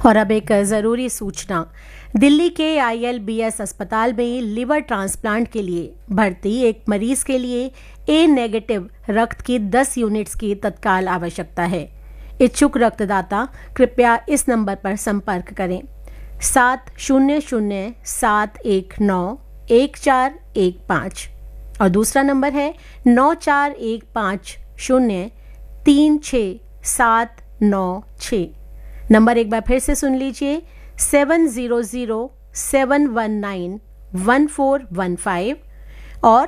और अब एक ज़रूरी सूचना। दिल्ली के ILBS अस्पताल में लिवर ट्रांसप्लांट के लिए भर्ती एक मरीज के लिए ए नेगेटिव रक्त की 10 यूनिट्स की तत्काल आवश्यकता है। इच्छुक रक्तदाता कृपया इस नंबर पर संपर्क करें 700-719-1415 और दूसरा नंबर है 9415036796। नंबर एक बार फिर से सुन लीजिए 700-719-1415 और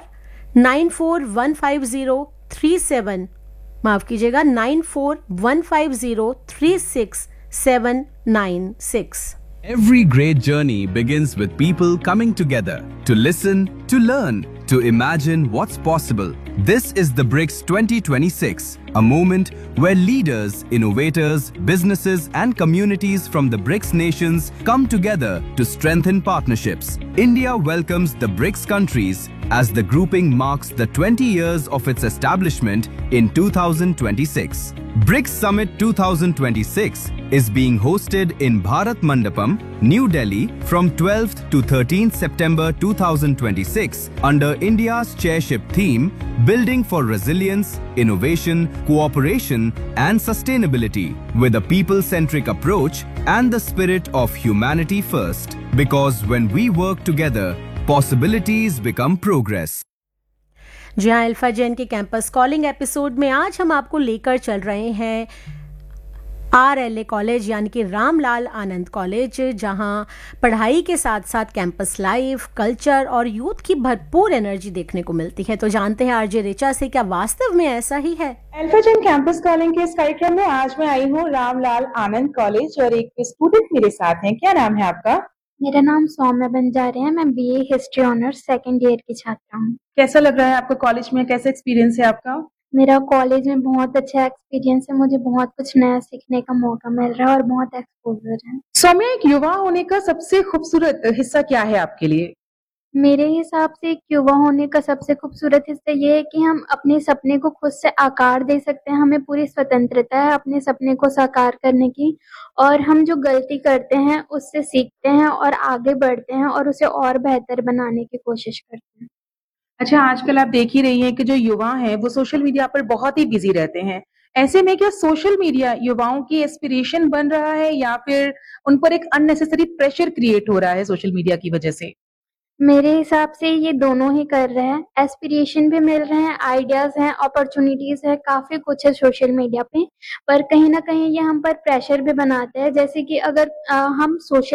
9415036796। Every great journey begins with people coming together to listen, to learn, to imagine what's possible. This is the BRICS 2026, a moment where leaders, innovators, businesses and communities from the BRICS nations come together to strengthen partnerships. India welcomes the BRICS countries as the grouping marks the 20 years of its establishment in 2026. BRICS Summit 2026 is being hosted in Bharat Mandapam, New Delhi from 12th to 13th September 2026 under India's chairship theme Building for Resilience, Innovation, Cooperation and Sustainability with a people-centric approach and the spirit of humanity first. Because when we work together, possibilities become progress. जी हाँ, alpha Jain के campus calling episode में आज हम आपको लेकर चल रहे हैं RLA कॉलेज यानी कि रामलाल आनंद कॉलेज, जहां पढ़ाई के साथ साथ कैंपस लाइफ, कल्चर और यूथ की भरपूर एनर्जी देखने को मिलती है। तो जानते हैं आरजे रिचा से, क्या वास्तव में ऐसा ही है? अल्फा जैन कैंपस कॉलिंग के इस कार्यक्रम में आज मैं आई हूँ रामलाल आनंद कॉलेज और एक स्टूडेंट मेरे साथ हैं। क्या नाम है आपका? मेरा नाम सौम्या बंजारे है। मैं BA history honours second year की छात्रा हूँ। कैसा लग रहा है आपको कॉलेज में? कैसा एक्सपीरियंस है आपका? मेरा कॉलेज में बहुत अच्छा एक्सपीरियंस है। मुझे बहुत कुछ नया सीखने का मौका मिल रहा है और बहुत एक्सपोजर है। सौम्या, एक युवा होने का सबसे खूबसूरत हिस्सा क्या है आपके लिए? मेरे हिसाब से एक युवा होने का सबसे खूबसूरत हिस्सा ये है कि हम अपने सपने को खुद से आकार दे सकते हैं। हमें पूरी स्वतंत्रता है अपने सपने को साकार करने की, और हम जो गलती करते हैं उससे सीखते हैं और आगे बढ़ते हैं और उसे और बेहतर बनाने की कोशिश करते हैं। अच्छा, आजकल आप देख ही रही हैं कि जो युवा हैं वो सोशल मीडिया पर बहुत ही बिजी रहते हैं। ऐसे में क्या सोशल मीडिया युवाओं की एस्पिरेशन बन रहा है या फिर उन पर एक अननेसेसरी प्रेशर क्रिएट हो रहा है सोशल मीडिया की वजह से? मेरे हिसाब से ये दोनों ही कर रहे हैं। एस्पिरेशन भी मिल रहे हैं, आइडियाज हैं, अपॉर्चुनिटीज है, काफी कुछ है सोशल मीडिया पे, पर कहीं ना कहीं ये हम पर प्रेशर भी बनाते हैं। जैसे कि अगर हम सोशल